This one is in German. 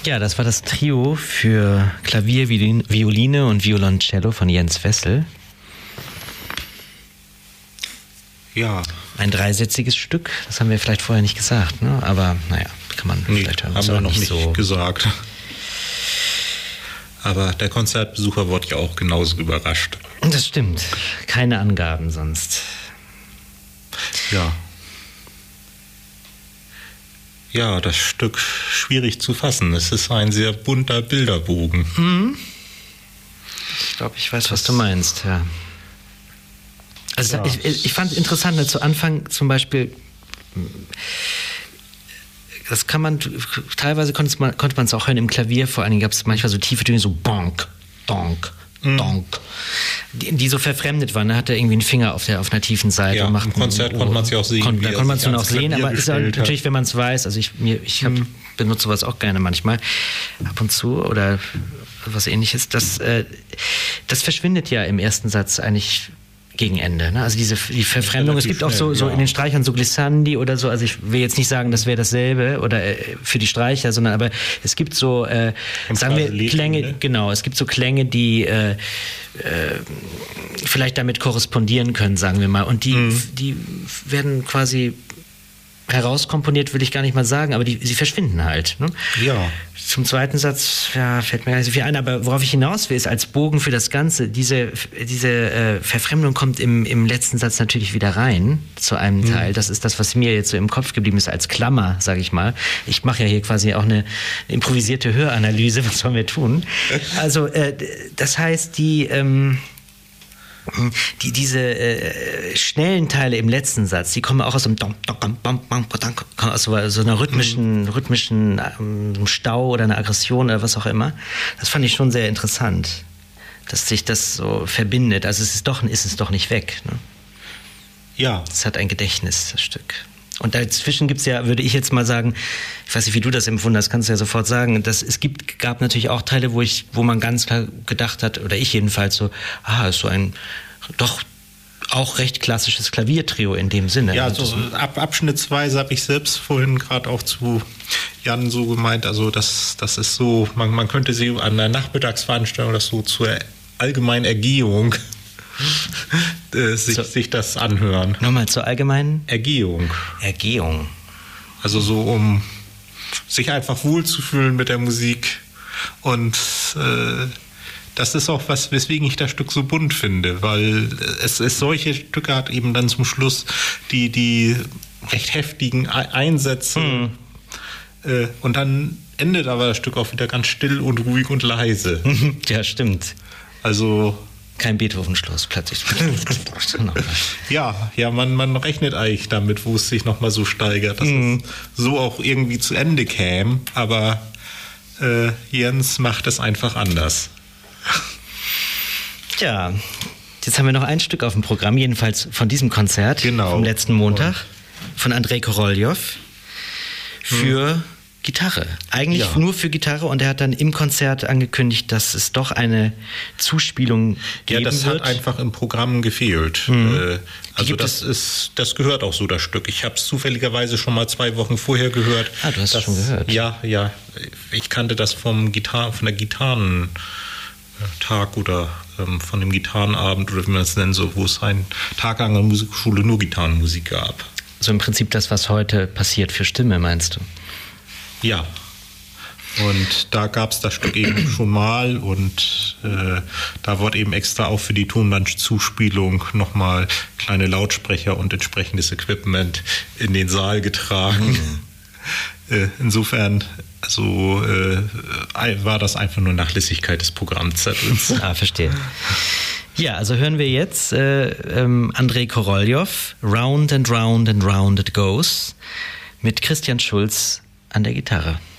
Ja, das war das Trio für Klavier, Violine und Violoncello von Jens Wessel. Ja. Ein dreisätziges Stück, das haben wir vielleicht vorher nicht gesagt, ne? Aber naja, kann man vielleicht hören. Haben wir noch nicht so gesagt. Aber der Konzertbesucher wurde ja auch genauso überrascht. Das stimmt. Keine Angaben sonst. Ja. Ja, das Stück schwierig zu fassen. Es ist ein sehr bunter Bilderbogen. Mhm. Ich glaube, ich weiß, was du meinst, ja. Also ja. Ich fand es interessant, zu Anfang zum Beispiel, das kann man, teilweise konnte man es auch hören im Klavier, vor allen Dingen gab es manchmal so tiefe Töne, so bonk, donk, donk, die so verfremdet waren. Da hat er irgendwie einen Finger auf einer tiefen Seite. Ja, im Konzert konnte man es ja auch sehen. Da konnte man es nur noch sehen, aber ist ja natürlich, wenn man es weiß, also ich benutze sowas auch gerne manchmal, ab und zu, oder was Ähnliches, das verschwindet ja im ersten Satz eigentlich gegen Ende, ne? Also die Verfremdung, es gibt auch so in den Streichern so Glissandi oder so, also ich will jetzt nicht sagen, das wäre dasselbe oder für die Streicher, sondern aber es gibt so, sagen wir, Klänge, ne? Genau, es gibt so Klänge, die vielleicht damit korrespondieren können, sagen wir mal, und die werden quasi herauskomponiert, will ich gar nicht mal sagen, aber sie verschwinden halt. Ne? Ja. Zum zweiten Satz fällt mir gar nicht so viel ein, aber worauf ich hinaus will, ist als Bogen für das Ganze, diese Verfremdung kommt im letzten Satz natürlich wieder rein, zu einem Teil. Das ist das, was mir jetzt so im Kopf geblieben ist, als Klammer, sage ich mal. Ich mache ja hier quasi auch eine improvisierte Höranalyse, was sollen wir tun? Also, das heißt, diese schnellen Teile im letzten Satz, die kommen auch aus einem aus so einer rhythmischen Stau oder einer Aggression oder was auch immer. Das fand ich schon sehr interessant, dass sich das so verbindet. Also es ist doch nicht weg. Ne? Ja. Es hat ein Gedächtnis, das Stück. Und dazwischen gibt es ja, würde ich jetzt mal sagen, ich weiß nicht, wie du das empfunden hast, kannst du ja sofort sagen, gab natürlich auch Teile, wo man ganz klar gedacht hat, oder ich jedenfalls so, ist so ein doch auch recht klassisches Klaviertrio in dem Sinne. Ja, so abschnittsweise habe ich selbst vorhin gerade auch zu Jan so gemeint, also das ist so, man könnte sie an der Nachmittagsveranstaltung das so zur allgemeinen Ergehung sich das anhören. Nochmal zur allgemeinen? Ergehung. Also so, um sich einfach wohlzufühlen mit der Musik. Und das ist auch was, weswegen ich das Stück so bunt finde, weil es solche Stücke hat eben dann zum Schluss die recht heftigen Einsätze. Und dann endet aber das Stück auch wieder ganz still und ruhig und leise. Ja, stimmt. Also kein Beethoven-Schluss plötzlich. Ja, man rechnet eigentlich damit, wo es sich nochmal so steigert, dass es so auch irgendwie zu Ende käme, aber Jens macht es einfach anders. Tja, jetzt haben wir noch ein Stück auf dem Programm, jedenfalls von diesem Konzert vom letzten Montag, von Andrei Koroljov für Gitarre. Eigentlich nur für Gitarre, und er hat dann im Konzert angekündigt, dass es doch eine Zuspielung geben wird. Ja, das hat einfach im Programm gefehlt. Also das gehört auch so, das Stück. Ich habe es zufälligerweise schon mal 2 Wochen vorher gehört. Ah, du hast es schon gehört? Ja. Ich kannte das von der Gitarrentag oder von dem Gitarrenabend oder wie man es nennt, so, wo es einen Tag an der Musikschule nur Gitarrenmusik gab. So im Prinzip das, was heute passiert für Stimme, meinst du? Ja, und da gab es das Stück eben schon mal, und da wurde eben extra auch für die Tonbandzuspielung nochmal kleine Lautsprecher und entsprechendes Equipment in den Saal getragen. Insofern war das einfach nur Nachlässigkeit des Programmzettels. Verstehe. Ja, also hören wir jetzt Andrei Koroljov, Round and Round and Round It Goes, mit Christian Schulz an der Gitarre.